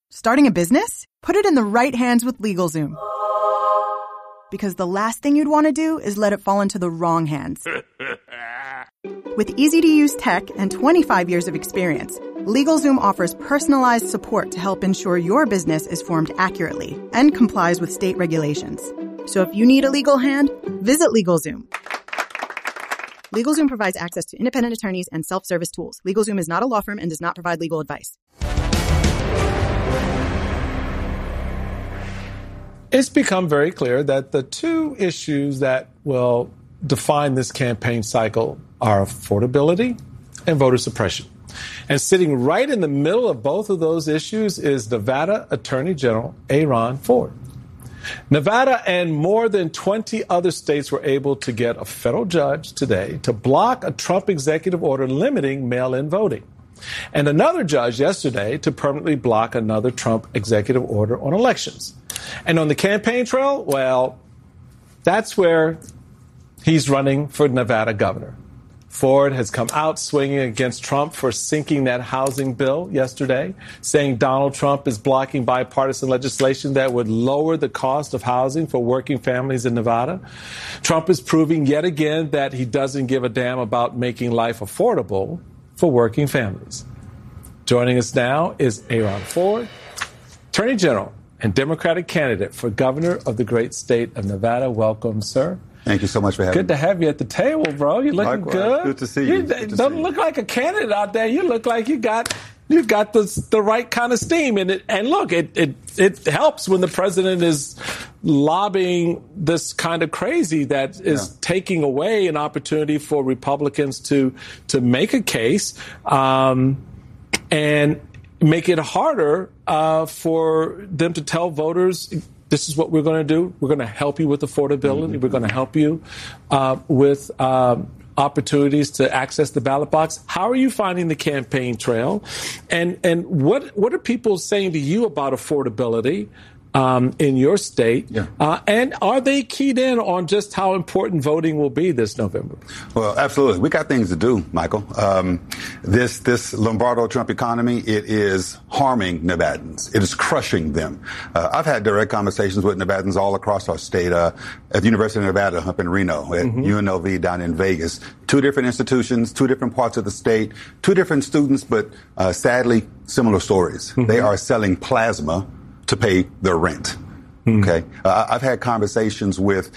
Starting a business? Put it in the right hands with LegalZoom. Because the last thing you'd want to do is let it fall into the wrong hands. With easy-to-use tech and 25 years of experience, LegalZoom offers personalized support to help ensure your business is formed accurately and complies with state regulations. So if you need a legal hand, visit LegalZoom. LegalZoom provides access to independent attorneys and self-service tools. LegalZoom is not a law firm and does not provide legal advice. It's become very clear that the two issues that will define this campaign cycle are affordability and voter suppression. And sitting right in the middle of both of those issues is Nevada Attorney General Aaron Ford. Nevada and more than 20 other states were able to get a federal judge today to block a Trump executive order limiting mail-in voting. And another judge yesterday to permanently block another Trump executive order on elections. And on the campaign trail, well, that's where he's running for Nevada governor. Ford has come out swinging against Trump for sinking that housing bill yesterday, saying Donald Trump is blocking bipartisan legislation that would lower the cost of housing for working families in Nevada. Trump is proving yet again that he doesn't give a damn about making life affordable for working families. Joining us now is Aaron Ford, Attorney General and Democratic candidate for governor of the great state of Nevada. Welcome, sir. Thank you so much for having me. Good to have you at the table, bro. You're looking good. Good to see you. You don't look like a candidate out there. You look like you've got the right kind of steam. And look, it helps when the president is lobbying this kind of crazy that is taking away an opportunity for Republicans to make a case and make it harder for them to tell voters, this is what we're going to do. We're going to help you with affordability. Mm-hmm. We're going to help you with opportunities to access the ballot box. How are you finding the campaign trail? And what are people saying to you about affordability in your state? Yeah. And are they keyed in on just how important voting will be this November? Well, absolutely. We got things to do, Michael. This Lombardo-Trump economy, it is harming Nevadans. It is crushing them. I've had direct conversations with Nevadans all across our state, at the University of Nevada up in Reno, at UNLV down in Vegas. Two different institutions, two different parts of the state, two different students, but sadly, similar stories. Mm-hmm. They are selling plasma to pay their rent. Okay. I've had conversations with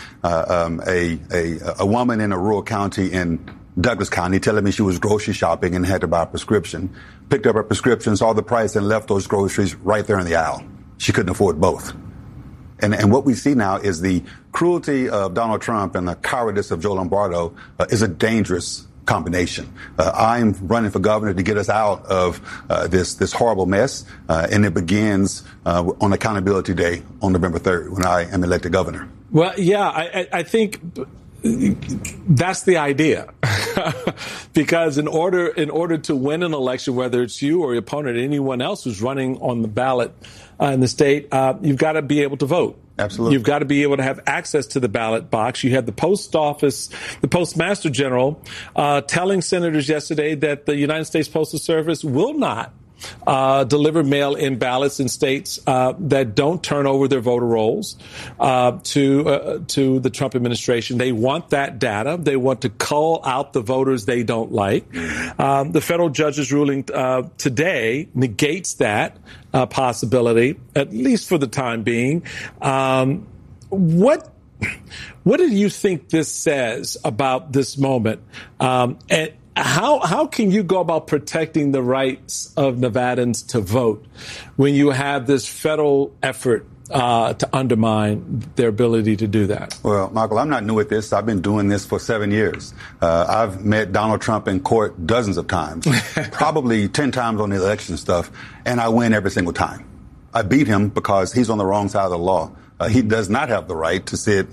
a woman in a rural county in Douglas County telling me she was grocery shopping and had to buy a prescription, picked up her prescription, saw the price and left those groceries right there in the aisle. She couldn't afford both. And what we see now is the cruelty of Donald Trump and the cowardice of Joe Lombardo is a dangerous combination. I'm running for governor to get us out of this horrible mess, and it begins on Accountability Day on November 3rd when I am elected governor. Well, yeah, I think that's the idea. Because in order to win an election, whether it's you or your opponent, anyone else who's running on the ballot in the state, you've got to be able to vote. Absolutely. You've got to be able to have access to the ballot box. You had the post office, the postmaster general, telling senators yesterday that the United States Postal Service will not deliver mail-in ballots in states that don't turn over their voter rolls to the Trump administration. They want that data. They want to cull out the voters they don't like. The federal judge's ruling today negates that possibility, at least for the time being. What do you think this says about this moment? And how can you go about protecting the rights of Nevadans to vote when you have this federal effort to undermine their ability to do that? Well, Michael, I'm not new at this. I've been doing this for 7 years. I've met Donald Trump in court dozens of times, probably 10 times on the election stuff, and I win every single time. I beat him because he's on the wrong side of the law. He does not have the right to sit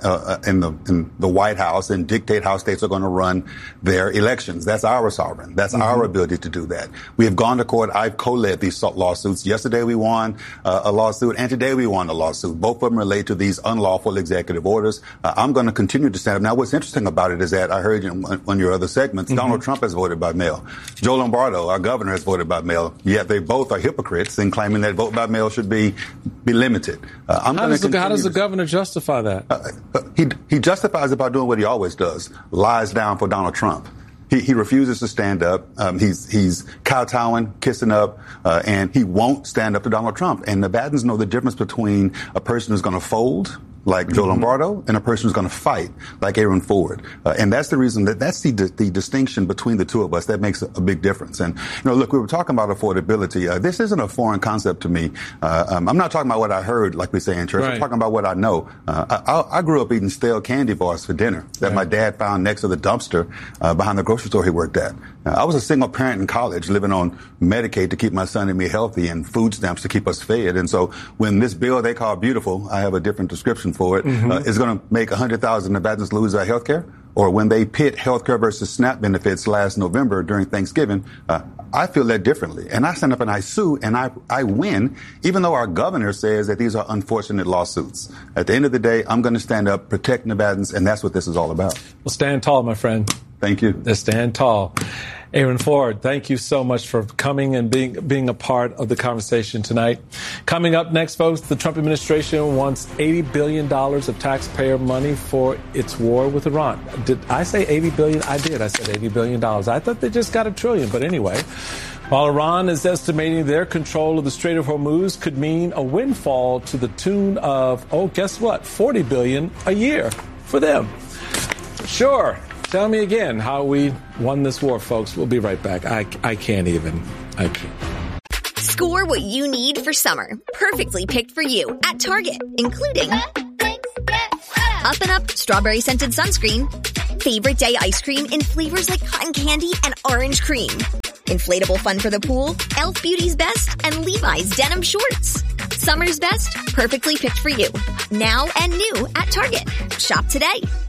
in the White House and dictate how states are going to run their elections. That's our sovereign. That's our ability to do that. We have gone to court. I've co-led these lawsuits. Yesterday we won a lawsuit, and today we won a lawsuit. Both of them relate to these unlawful executive orders. I'm going to continue to stand up. Now, what's interesting about it is that I heard in one of your other segments, Donald Trump has voted by mail. Joe Lombardo, our governor, has voted by mail. Yet they both are hypocrites in claiming that vote by mail should be limited. How does the governor justify that? He justifies it by doing what he always does, lies down for Donald Trump. He refuses to stand up. He's kowtowing, kissing up, and he won't stand up to Donald Trump. And Nevadans know the difference between a person who's going to fold, like Joe Lombardo, and a person who's going to fight, like Aaron Ford. And that's the reason that's the distinction between the two of us that makes a big difference. And, look, we were talking about affordability. This isn't a foreign concept to me. I'm not talking about what I heard, like we say in church. Right. I'm talking about what I know. I grew up eating stale candy bars for dinner that my dad found next to the dumpster behind the grocery store he worked at. I was a single parent in college living on Medicaid to keep my son and me healthy and food stamps to keep us fed. And so when this bill they call beautiful, I have a different description for it, is going to make 100,000 Nevadans lose their health care, or when they pit health care versus SNAP benefits last November during Thanksgiving, I feel that differently. And I stand up and I sue, and I win, even though our governor says that these are unfortunate lawsuits. At the end of the day, I'm going to stand up, protect Nevadans, and that's what this is all about. Well, stand tall, my friend. Thank you. Stand tall. Aaron Ford, thank you so much for coming and being a part of the conversation tonight. Coming up next, folks, the Trump administration wants $80 billion of taxpayer money for its war with Iran. Did I say $80 billion? I did. I said $80 billion. I thought they just got $1 trillion. But anyway, while Iran is estimating their control of the Strait of Hormuz could mean a windfall to the tune of, guess what? $40 billion a year for them. Sure. Tell me again how we won this war, folks. We'll be right back. I can't. Score what you need for summer. Perfectly picked for you at Target, including Up and Up strawberry scented sunscreen, favorite day ice cream in flavors like cotton candy and orange cream, inflatable fun for the pool, Elf Beauty's Best, and Levi's denim shorts. Summer's best, perfectly picked for you. Now and new at Target. Shop today.